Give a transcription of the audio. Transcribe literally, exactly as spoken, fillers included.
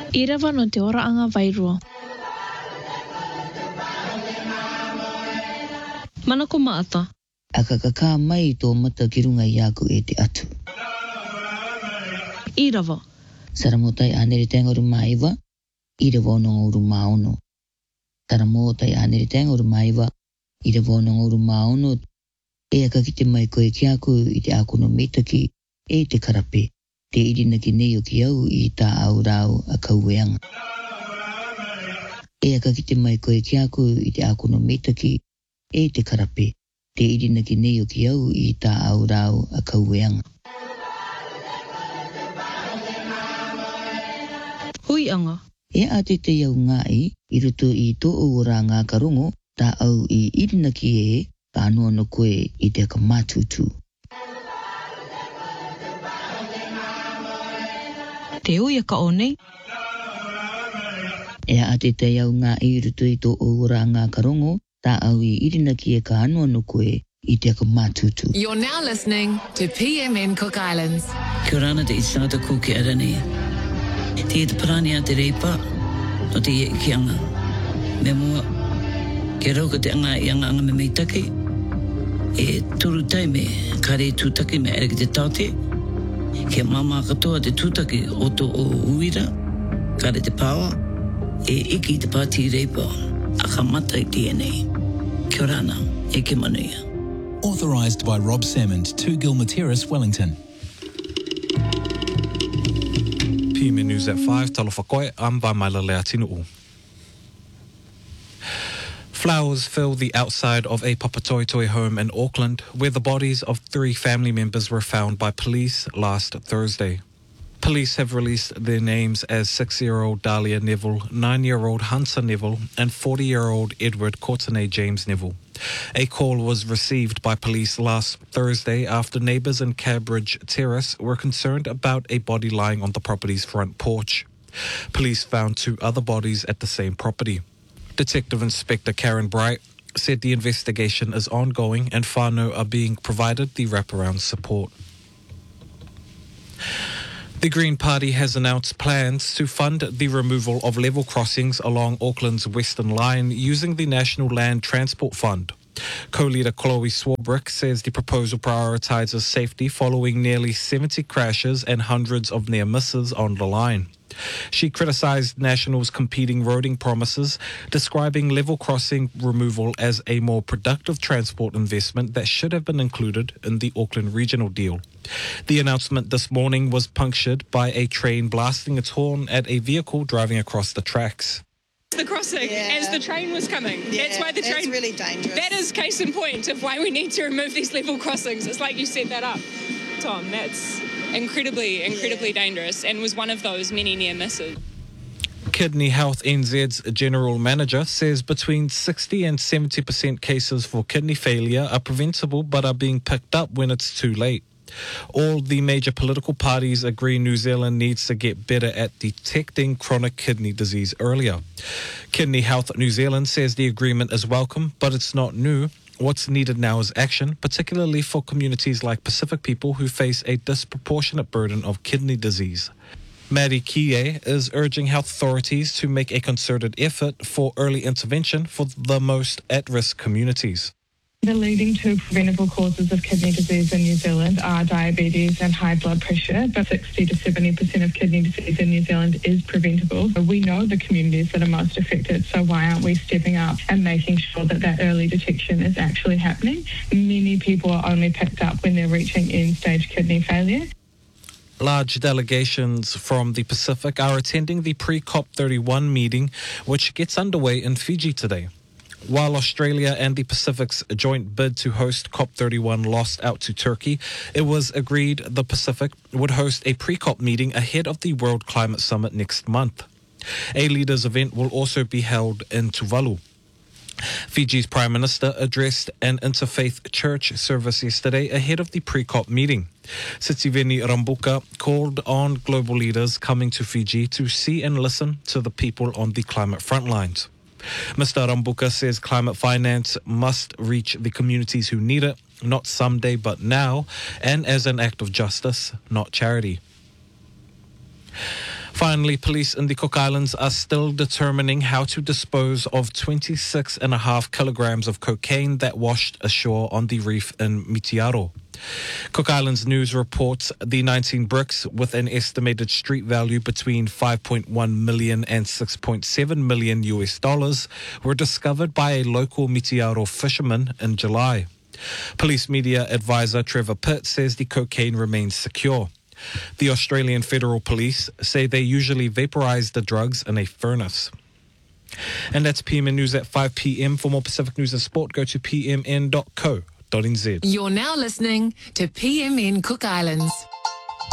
I rawa no te oraanga wairua. Manako maata. A ka kakā mai tō mata ki runga i aku e te atu. I rawa. Saramotai anere tenga uru maiwa, i rawa ono uru maono. Taramotai anere tenga uru maiwa, i rawa ono uru maono. E a kakite mai koe ki aku i te ako no metaki, e te karape. Te irina ki nei o ki au i tā au rau a kaueanga. E a kakite mai koe ki aku i te ako no metaki, e te karape. Te irina ki nei o ki au i tā au rau a kaueanga. Hui anga. E a te te iau ngai, i ruto i tō ora ngā karongo, tā au i irina ki e, ka anua no koe i te kamatutu. Te uia ka o nei. E a te te iau ngai, i ruto i tō ora ngā karongo, tā au i irina ki e ka anua no koe i te kamatutu. You're now listening to P M N Cook Islands. Kia ora te isata ko ke arani. Te te parani a te reipa, no te ie ki anga. Me mua, ke rauka te anga i anga anga me meitake, e turu taime, kare tūtake me ere ki te taute, ke mama katoa te tūtake o tō o uira, kare te pāwa, e iki te pāti reipa, a ka mata i T N A. Kia ora ana, e ke manuia. Authorised by Rob Salmond, two Gilmer Terrace, Wellington. P M N News at five, talo whakoe, I'm by Maila Lea Tinu. Flowers fill the outside of a Papatoetoe home in Auckland, where the bodies of three family members were found by police last Thursday. Police have released their names as six-year-old Dahlia Neville, nine-year-old Hunter Neville, and forty-year-old Edward Courtenay James Neville. A call was received by police last Thursday after neighbours in Cabridge Terrace were concerned about a body lying on the property's front porch. Police found two other bodies at the same property. Detective Inspector Karen Bright said the investigation is ongoing and whānau are being provided the wraparound support. The Green Party has announced plans to fund the removal of level crossings along Auckland's Western Line using the National Land Transport Fund. Co-leader Chloe Swarbrick says the proposal prioritises safety following nearly seventy crashes and hundreds of near misses on the line. She criticised National's competing roading promises, describing level crossing removal as a more productive transport investment that should have been included in the Auckland regional deal. The announcement this morning was punctured by a train blasting its horn at a vehicle driving across the tracks. The crossing Yeah. as the train was coming. Yeah, that's why the that's train. really dangerous. That is case in point of why we need to remove these level crossings. It's like you set that up, Tom. That's incredibly, incredibly Yeah. dangerous and was one of those many near misses. Kidney Health N Z's general manager says between sixty and seventy percent cases for kidney failure are preventable but are being picked up when it's too late. All the major political parties agree New Zealand needs to get better at detecting chronic kidney disease earlier. Kidney Health New Zealand says the agreement is welcome, but it's not new. What's needed now is action, particularly for communities like Pacific people who face a disproportionate burden of kidney disease. Maddie Kie is urging health authorities to make a concerted effort for early intervention for the most at-risk communities. The leading two preventable causes of kidney disease in New Zealand are diabetes and high blood pressure, but sixty to seventy percent of kidney disease in New Zealand is preventable. We know the communities that are most affected, so why aren't we stepping up and making sure that that early detection is actually happening? Many people are only picked up when they're reaching end-stage kidney failure. Large delegations from the Pacific are attending the pre-COP thirty-one meeting, which gets underway in Fiji today. While Australia and the Pacific's joint bid to host COP thirty-one lost out to Turkey, it was agreed the Pacific would host a pre-COP meeting ahead of the World Climate Summit next month. A leaders' event will also be held in Tuvalu. Fiji's Prime Minister addressed an interfaith church service yesterday ahead of the pre-COP meeting. Sitiveni Rambuka called on global leaders coming to Fiji to see and listen to the people on the climate front lines. Mister Rambuka says climate finance must reach the communities who need it, not someday but now, and as an act of justice, not charity. Finally, police in the Cook Islands are still determining how to dispose of twenty-six and a half kilograms of cocaine that washed ashore on the reef in Mitiaro. Cook Islands News reports the nineteen bricks, with an estimated street value between five point one million and six point seven million U S dollars, were discovered by a local Mitiaro fisherman in July. Police media advisor Trevor Pitt says the cocaine remains secure. The Australian Federal Police say they usually vaporize the drugs in a furnace. And that's P M N News at five p.m. For more Pacific News and Sport, go to p m n dot co dot n z. You're now listening to P M N Cook Islands.